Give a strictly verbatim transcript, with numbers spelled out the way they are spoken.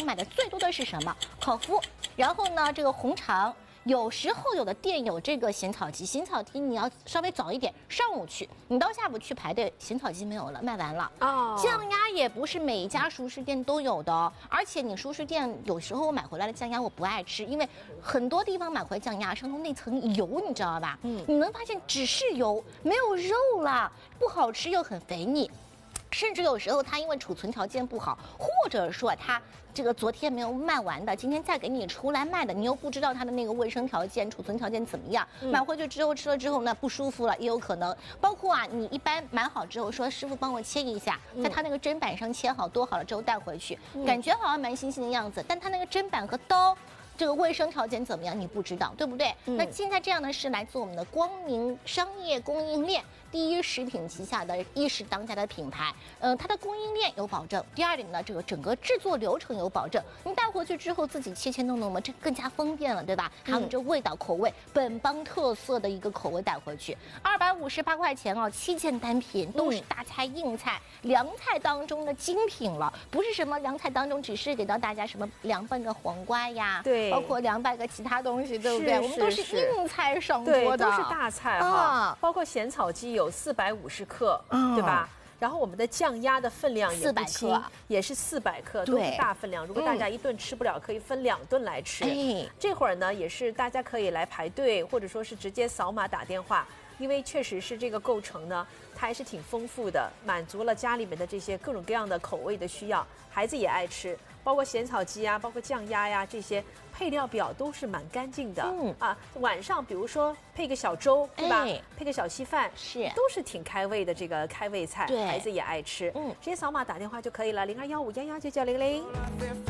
买的最多的是什么？口服，然后呢，这个红肠。有时候有的店有这个咸草鸡，咸草鸡你要稍微早一点，上午去，你到下午去排队，咸草鸡没有了，卖完了。哦，酱鸭也不是每一家熟食店都有的哦，而且你熟食店有时候我买回来的酱鸭我不爱吃，因为很多地方买回来酱鸭上头那层油，你知道吧？嗯，你能发现只是油，没有肉了，不好吃又很肥腻。甚至有时候它因为储存条件不好，或者说它这个昨天没有卖完的，今天再给你出来卖的，你又不知道它的那个卫生条件、储存条件怎么样，嗯、买回去之后吃了之后呢不舒服了，也有可能。包括啊，你一般买好之后说师傅帮我切一下，在它那个砧板上切好剁好了之后带回去，嗯、感觉好像蛮新鲜的样子，但它那个砧板和刀。这个卫生条件怎么样？你不知道，对不对？嗯、那现在这样呢，是来自我们的光明商业供应链第一食品旗下的一时当家的品牌。嗯、呃，它的供应链有保证。第二点呢，这个整个制作流程有保证。你带回去之后自己切切弄弄嘛，这更加方便了，对吧？还有这味道、口味，本帮特色的一个口味带回去，二百五十八块钱哦，七件单品都是大菜、硬菜、凉菜当中的精品了，不是什么凉菜当中只是给到大家什么凉拌个黄瓜呀，对。包括凉拌个其他东西，对不对？我们都是硬菜上桌的， 都是大菜哈。啊、包括咸草鸡有四百五十克，嗯、对吧？然后我们的酱鸭的分量也不轻，也是四百克，都是大分量。如果大家一顿吃不了，可以分两顿来吃。哎，这会儿呢，也是大家可以来排队，或者说是直接扫码打电话。因为确实是这个构成呢，它还是挺丰富的，满足了家里面的这些各种各样的口味的需要，孩子也爱吃，包括咸草鸡啊，包括酱鸭呀，这些配料表都是蛮干净的。嗯啊，晚上比如说配个小粥，对吧？哎、配个小稀饭，是都是挺开胃的这个开胃菜，孩子也爱吃。嗯，直接扫码打电话就可以了，零二幺五幺幺九九零零。